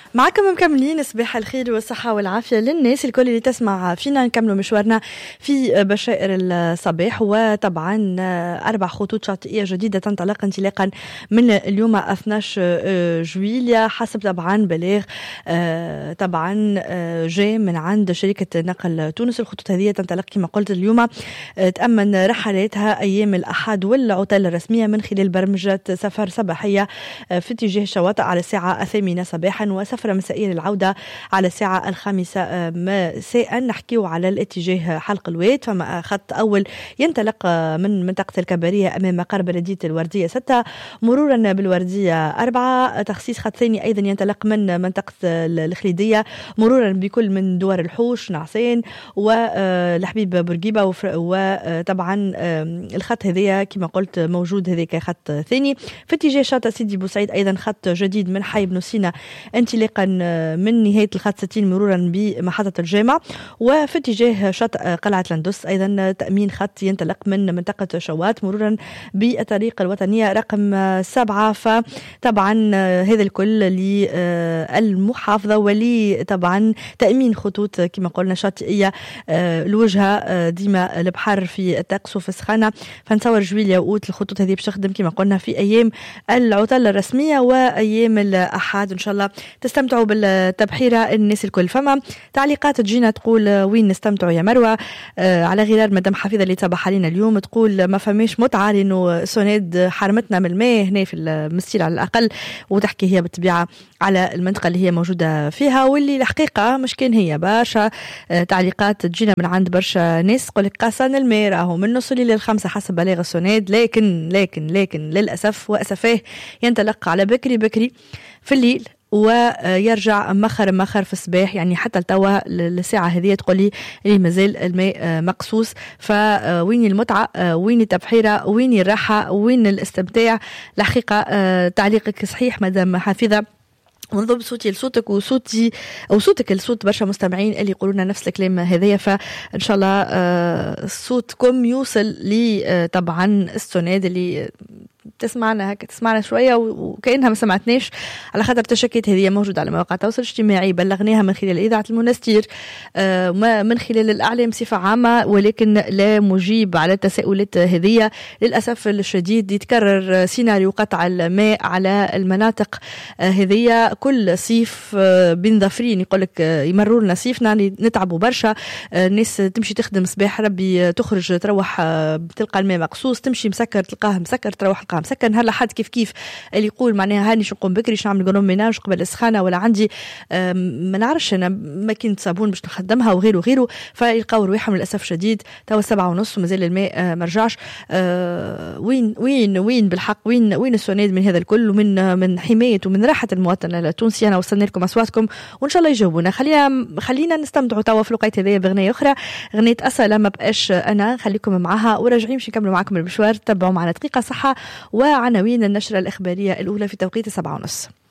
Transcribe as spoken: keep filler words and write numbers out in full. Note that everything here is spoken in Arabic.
معكم مكملين صباح الخير والصحة والعافية للناس الكل اللي تسمع فينا. نكملوا مشوارنا في بشائر الصباح، وطبعا أربع خطوط شاطئية جديدة تنطلق انطلاقا من اليوم اثني عشر جويليا حسب طبعا بلاغ طبعا جاي من عند شركة نقل تونس. الخطوط هذه تنطلق كما قلت اليوم، تأمن رحلاتها أيام الأحد والعطل الرسمية من خلال برمجة سفر صباحية في اتجاه الشواطئ على الساعة الثامنة صباحا، وسفر مسائية للعودة على الساعة الخامسة مساء. نحكيو على الاتجاه حلق الواد، فما خط أول ينطلق من منطقة الكبارية أمام مقر بلدية الوردية ستة مرورا بالوردية أربعة. تخصيص خط ثاني أيضا ينطلق من منطقة الخليدية مرورا بكل من دوار الحوش نعسين والحبيب بورقيبة. وطبعا الخط هذيا كما قلت موجود هذيك خط ثاني. في اتجاه شاطئ سيدي بوسعيد أيضا خط جديد من حي بن سينا انطلاقا من نهاية الخط ستين مرورا بمحطة الجامع. وفي اتجاه شاطئ قلعة لندس أيضا تأمين خط ينطلق من منطقة شوات مرورا بالطريق الوطنية رقم سبعة. فطبعا هذا الكل للمحافظة ولي طبعا تأمين خطوط كما قلنا شاطئية الوجهة ديما البحر في الطقس وفي السخانة. فنصور جويليا وقوت الخطوط هذه باش تخدم كما قلنا في أيام العطل الرسمية وأيام الأحد. إن شاء الله تستمتعوا بالتبحيرة الناس الكل. فما تعليقات تجينا تقول وين نستمتعوا يا مروة، آه على غرار مدام حفيظة اللي تبح علينا اليوم، تقول ما فماش متعة لأنه سوناد حرمتنا من الماء هنا في المستير على الأقل، وتحكي هي بالطبيعة على المنطقة اللي هي موجودة فيها واللي الحقيقة مش كان هي برشا آه تعليقات تجينا من عند برشا ناس تقول لك قصان الماء راهو من نص الليل للخمسة حسب بلاغ السوناد، لكن لكن لكن للأسف وأسفاه ينطلق على بكري بكري في الليل ويرجع مخر مخر في الصباح. يعني حتى التوا الساعة هذه تقول لي اللي مازال الماء مقصوص. فوين المتعة، وين التبحيرة، وين الراحة، وين الاستمتاع؟ الحقيقة تعليقك صحيح مدام حفيظة، ونضم صوتي لصوتك وصوتي او صوتك لصوت برشا مستمعين اللي يقولون نفس الكلام هذايا. فان شاء الله صوتكم يوصل لي طبعا السوناد اللي تسمعنا هكا تسمعنا شويه وكأنها ما سمعتناش، على خاطر تشكيت هذه موجوده على مواقع التواصل الاجتماعي، بلغناها من خلال اذاعه المنستير من خلال الاعلام بصفه عامه، ولكن لا مجيب على التساؤلات هذه. للاسف الشديد يتكرر سيناريو قطع الماء على المناطق هذه كل صيف. بين ظفرين يقول لك يمروا لنا صيفنا نتعبوا برشا، الناس تمشي تخدم صباح ربي تخرج تروح تلقى الماء مقصوص، تمشي مسكر تلقاه مسكر تروح تلقاه مسكر. نهار الأحد كيف كيف اللي يقول معناها هاني شو نقوم بكري شو نعمل قانون ميناج قبل السخانة، ولا عندي ما نعرفش أنا ماكينة صابون باش نخدمها وغيره وغيره، فيلقاو رواحهم للأسف شديد توا سبعة ونص ومازال الماء مرجعش. وين وين وين بالحق وين وين السوناد من هذا الكل ومن من حماية ومن راحة المواطن التونسي؟ أنا وصلنا لكم أصواتكم وإن شاء الله يجاوبونا. خلينا خلينا نستمتعوا توا في الوقت هذايا بغنية أخرى، غنية أصلا ما بقاش أنا، خليكم معها وراجعين باش نكملوا معكم المشوار. تبعوا معنا دقيقة صحة وعناوين النشرة الإخبارية الأولى في توقيت سبعة ونص.